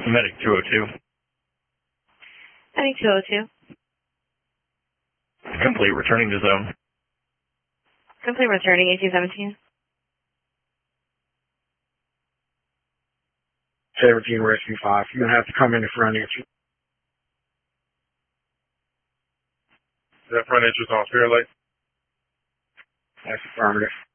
Medic 202. Medic 202. Complete, returning to zone. Complete, returning 1817. 17 Rescue 5. You're going to have to come in the front entry. That front entrance on Fairlight? That's affirmative.